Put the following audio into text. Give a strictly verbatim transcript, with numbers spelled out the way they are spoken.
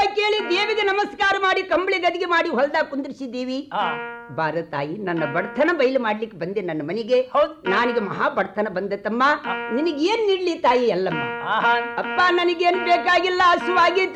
ಕೇಳಿ ದೇವಿಗೆ ನಮಸ್ಕಾರ ಮಾಡಿ ಕಂಬಳಿ ಗದಿಗೆ ಮಾಡಿ ಹೊಲದಾಗ ಕುಂದ್ರಿಸಿದ್ದೀವಿ. ಬಾರ ತಾಯಿ, ನನ್ನ ಬಡತನ ಬಯಲು ಮಾಡ್ಲಿಕ್ಕೆ ಬಂದೆ ನನ್ನ ಮನೆಗೆ. ನನಗೆ ಮಹಾ ಬಡತನ ಬಂದೆ ತಮ್ಮ, ನಿನಗೇನ್ ನೀಡ್ಲಿ ತಾಯಿ ಎಲ್ಲಮ್ಮ? ಅಪ್ಪ ನನಗೇನ್ ಬೇಕಾಗಿಲ್ಲ, ಹಸುವಾಗಿ